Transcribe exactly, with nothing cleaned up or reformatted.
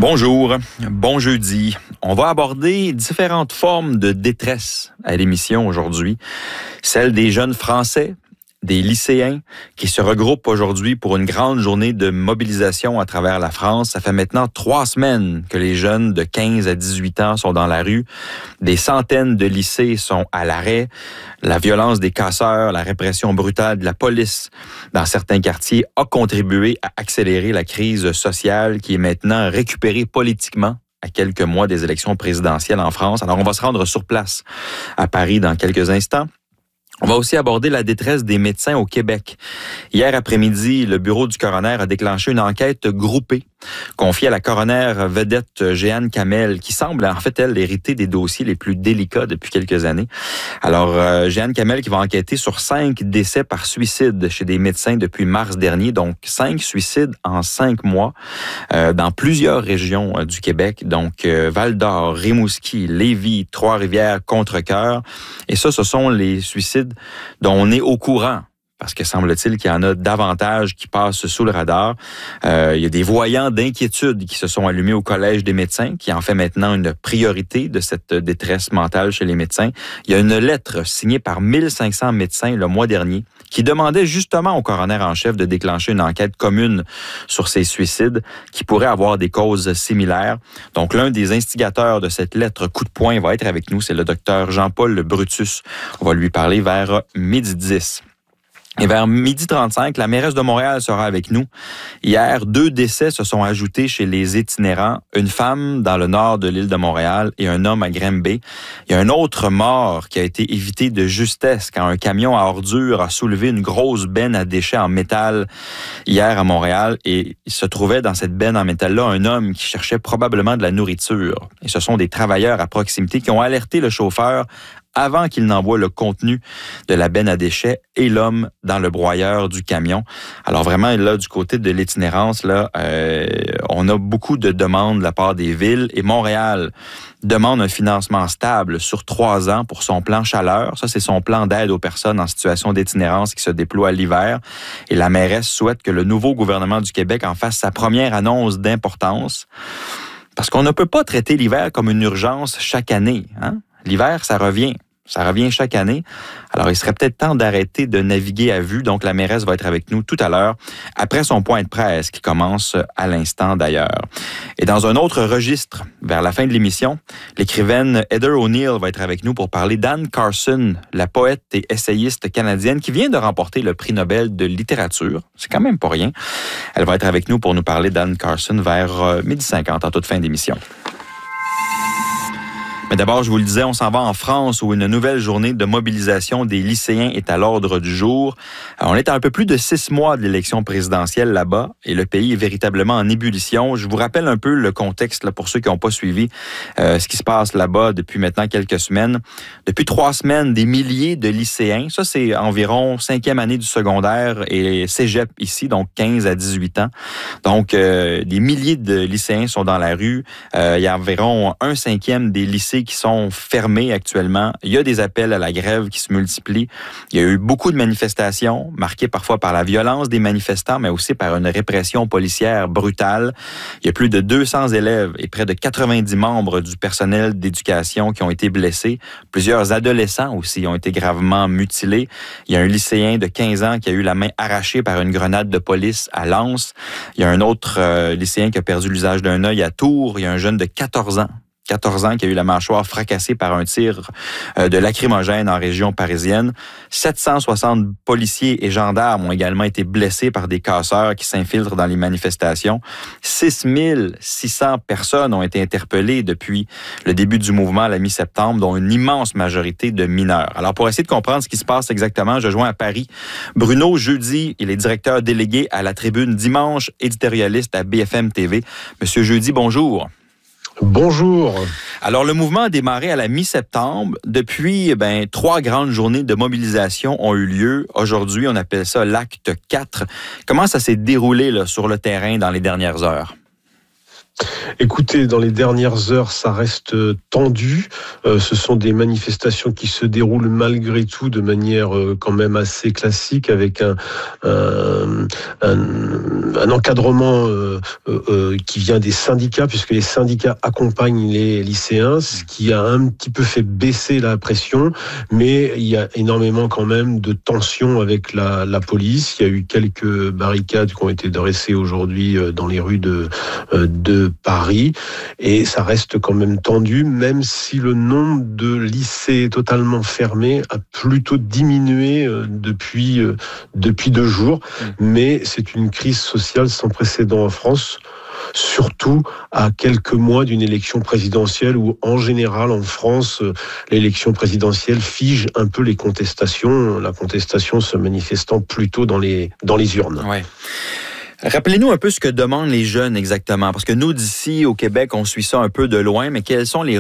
Bonjour, bon jeudi. On va aborder différentes formes de détresse à l'émission aujourd'hui. Celle des jeunes Français, des lycéens qui se regroupent aujourd'hui pour une grande journée de mobilisation à travers la France. Ça fait maintenant trois semaines que les jeunes de quinze à dix-huit ans sont dans la rue. Des centaines de lycées sont à l'arrêt. La violence des casseurs, la répression brutale de la police dans certains quartiers a contribué à accélérer la crise sociale qui est maintenant récupérée politiquement à quelques mois des élections présidentielles en France. Alors, on va se rendre sur place à Paris dans quelques instants. On va aussi aborder la détresse des médecins au Québec. Hier après-midi, le bureau du coroner a déclenché une enquête groupée confiée à la coroner vedette Jeanne Kamel, qui semble en fait, elle, hériter des dossiers les plus délicats depuis quelques années. Alors, euh, Jeanne Kamel qui va enquêter sur cinq décès par suicide chez des médecins depuis mars dernier, donc cinq suicides en cinq mois euh, dans plusieurs régions euh, du Québec, donc euh, Val-d'Or, Rimouski, Lévis, Trois-Rivières, Contrecœur. Et ça, ce sont les suicides dont on est au courant, parce que semble-t-il qu'il y en a davantage qui passent sous le radar. Euh, il y a des voyants d'inquiétude qui se sont allumés au Collège des médecins, qui en fait maintenant une priorité de cette détresse mentale chez les médecins. Il y a une lettre signée par mille cinq cents médecins le mois dernier qui demandait justement au coroner en chef de déclencher une enquête commune sur ces suicides qui pourraient avoir des causes similaires. Donc, l'un des instigateurs de cette lettre coup de poing va être avec nous, c'est le docteur Jean-Paul Brutus. On va lui parler vers midi dix. Et vers midi trente-cinq, la mairesse de Montréal sera avec nous. Hier, deux décès se sont ajoutés chez les itinérants. Une femme dans le nord de l'île de Montréal et un homme à Granby. Il y a un autre mort qui a été évité de justesse quand un camion à ordures a soulevé une grosse benne à déchets en métal hier à Montréal. Et il se trouvait dans cette benne en métal-là un homme qui cherchait probablement de la nourriture. Et ce sont des travailleurs à proximité qui ont alerté le chauffeur avant qu'il n'envoie le contenu de la benne à déchets et l'homme dans le broyeur du camion. Alors vraiment, là, du côté de l'itinérance, là, euh, on a beaucoup de demandes de la part des villes et Montréal demande un financement stable sur trois ans pour son plan chaleur. Ça, c'est son plan d'aide aux personnes en situation d'itinérance qui se déploie à l'hiver. Et la mairesse souhaite que le nouveau gouvernement du Québec en fasse sa première annonce d'importance. Parce qu'on ne peut pas traiter l'hiver comme une urgence chaque année, hein? L'hiver, ça revient. Ça revient chaque année. Alors, il serait peut-être temps d'arrêter de naviguer à vue. Donc, la mairesse va être avec nous tout à l'heure, après son point de presse, qui commence à l'instant d'ailleurs. Et dans un autre registre, vers la fin de l'émission, l'écrivaine Heather O'Neill va être avec nous pour parler d'Anne Carson, la poète et essayiste canadienne qui vient de remporter le prix Nobel de littérature. C'est quand même pas rien. Elle va être avec nous pour nous parler d'Anne Carson vers midi cinquante, en toute fin d'émission. Mais d'abord, je vous le disais, on s'en va en France où une nouvelle journée de mobilisation des lycéens est à l'ordre du jour. On est à un peu plus de six mois de l'élection présidentielle là-bas et le pays est véritablement en ébullition. Je vous rappelle un peu le contexte là, pour ceux qui n'ont pas suivi euh, ce qui se passe là-bas depuis maintenant quelques semaines. Depuis trois semaines, des milliers de lycéens, ça c'est environ cinquième année du secondaire et cégep ici, donc quinze à dix-huit ans. Donc, euh, des milliers de lycéens sont dans la rue. Euh, il y a environ un cinquième des lycées qui sont fermés actuellement. Il y a des appels à la grève qui se multiplient. Il y a eu beaucoup de manifestations, marquées parfois par la violence des manifestants, mais aussi par une répression policière brutale. Il y a plus de deux cents élèves et près de quatre-vingt-dix membres du personnel d'éducation qui ont été blessés. Plusieurs adolescents aussi ont été gravement mutilés. Il y a un lycéen de quinze ans qui a eu la main arrachée par une grenade de police à Lens. Il y a un autre euh, lycéen qui a perdu l'usage d'un œil à Tours. Il y a un jeune de quatorze ans quatorze ans qui a eu la mâchoire fracassée par un tir euh, de lacrymogène en région parisienne. sept cent soixante policiers et gendarmes ont également été blessés par des casseurs qui s'infiltrent dans les manifestations. six mille six cents personnes ont été interpellées depuis le début du mouvement à la mi-septembre, dont une immense majorité de mineurs. Alors, pour essayer de comprendre ce qui se passe exactement, je joins à Paris Bruno Jeudi, il est directeur délégué à la Tribune Dimanche, éditorialiste à B F M T V. Monsieur Jeudi, bonjour. Bonjour. Alors, le mouvement a démarré à la mi-septembre. Depuis, ben, trois grandes journées de mobilisation ont eu lieu. Aujourd'hui, on appelle ça l'acte quatre. Comment ça s'est déroulé là, sur le terrain dans les dernières heures? Écoutez, dans les dernières heures, ça reste tendu. Euh, ce sont des manifestations qui se déroulent malgré tout de manière euh, quand même assez classique, avec un, un, un, un encadrement euh, euh, qui vient des syndicats, puisque les syndicats accompagnent les lycéens, ce qui a un petit peu fait baisser la pression, mais il y a énormément quand même de tensions avec la, la police. Il y a eu quelques barricades qui ont été dressées aujourd'hui dans les rues de, de Paris, et ça reste quand même tendu, même si le nombre de lycées totalement fermés a plutôt diminué depuis, depuis deux jours. Mais c'est une crise sociale sans précédent en France, surtout à quelques mois d'une élection présidentielle où, en général, en France, l'élection présidentielle fige un peu les contestations, la contestation se manifestant plutôt dans les, dans les urnes. Ouais. Rappelez-nous un peu ce que demandent les jeunes exactement, parce que nous, d'ici au Québec, on suit ça un peu de loin, mais quels sont les